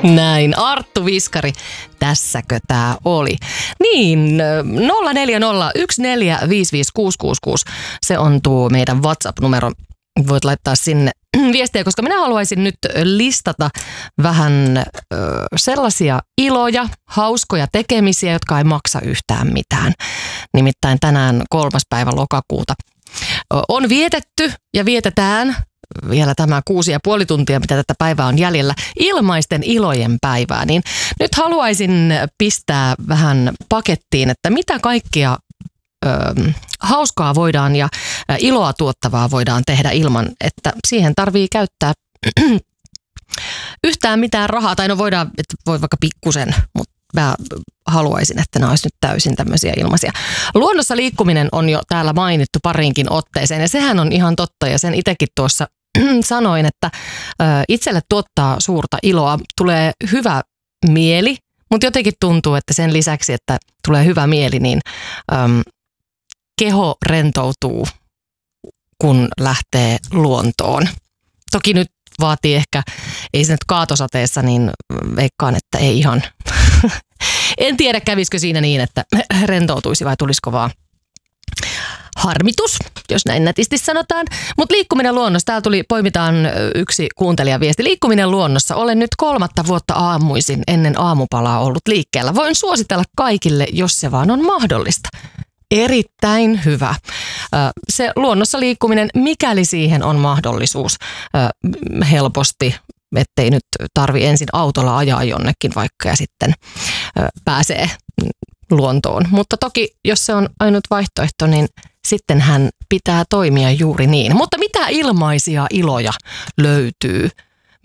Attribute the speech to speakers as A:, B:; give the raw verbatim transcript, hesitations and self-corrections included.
A: Näin, Arttu Viskari, tässäkö tää oli? Niin, nolla neljä nolla yksi neljä viisi viisi kuusi kuusi kuusi, se on tuo meidän WhatsApp-numero. Voit laittaa sinne viestiä, koska minä haluaisin nyt listata vähän ö, sellaisia iloja, hauskoja tekemisiä, jotka ei maksa yhtään mitään. Nimittäin tänään kolmas päivä lokakuuta on vietetty ja vietetään vielä tämä kuusi ja puoli tuntia, mitä tätä päivää on jäljellä, ilmaisten ilojen päivää. Niin nyt haluaisin pistää vähän pakettiin, että mitä kaikkia ö, hauskaa voidaan ja iloa tuottavaa voidaan tehdä ilman, että siihen tarvii käyttää yhtään mitään rahaa. Tai no voidaan, että voi vaikka pikkusen, mutta mä haluaisin, että ne olisi nyt täysin tämmöisiä ilmaisia. Luonnossa liikkuminen on jo täällä mainittu pariinkin otteeseen ja sehän on ihan totta ja sen itsekin tuossa sanoin, että itselle tuottaa suurta iloa, tulee hyvä mieli, mutta jotenkin tuntuu, että sen lisäksi, että tulee hyvä mieli, niin äm, keho rentoutuu, kun lähtee luontoon. Toki nyt vaatii ehkä, ei se nyt kaatosateessa, niin veikkaan, että ei ihan. En tiedä, kävisikö siinä niin, että rentoutuisi vai tulisiko vaan harmitus, jos näin nätisti sanotaan. Mutta liikkuminen luonnossa, täällä tuli, poimitaan yksi kuuntelijaviesti. Liikkuminen luonnossa, olen nyt kolmatta vuotta aamuisin ennen aamupalaa ollut liikkeellä. Voin suositella kaikille, jos se vaan on mahdollista. Erittäin hyvä. Se luonnossa liikkuminen, mikäli siihen on mahdollisuus helposti, ettei nyt tarvi ensin autolla ajaa jonnekin vaikka ja sitten pääsee luontoon. Mutta toki, jos se on ainut vaihtoehto, niin sitten hän pitää toimia juuri niin. Mutta mitä ilmaisia iloja löytyy